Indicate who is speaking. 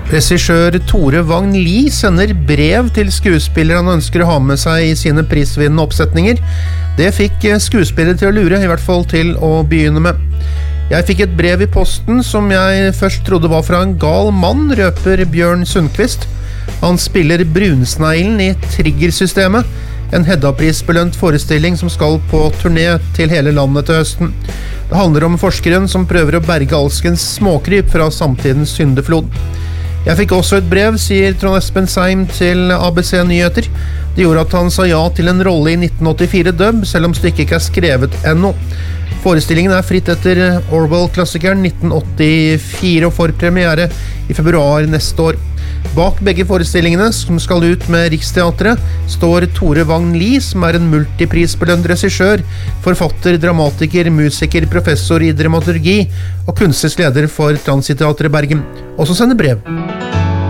Speaker 1: Regissør Tore Vagn Lie sender brev til skuespillere han ønsker å ha med seg i sine prisvinnende oppsetninger. Det fikk skuespillere til å lure, i hvert fall til å begynne med. Jeg fikk et brev i posten som jeg først trodde var fra en gal mann, røper Bjørn Sundqvist. Han spiller Brunsneglen i Triggersystemet, en Hedda-prisbelønt forestilling som skal på turné til hele landet til høsten. Det handler om forskeren som prøver å berge alskens småkryp fra samtidens syndeflod. Jeg fikk også et brev, sier Trond Espen Seim til ABC Nyheter. Det gjorde at han sa ja til en rolle i 1984 dub, selv om stykket ikke er skrevet ennå. Forestillingen er fritt etter Orwell-klassikeren 1984 og får premiere i februar neste år. Bak begge forestillingene, som skal ut med Riksteatret, står Tore Vagn Lie, som er en multiprisbelønt regissør, forfatter, dramatiker, musiker, professor i dramaturgi og kunstnerisk leder for Transiteatret Bergen, også sender brev.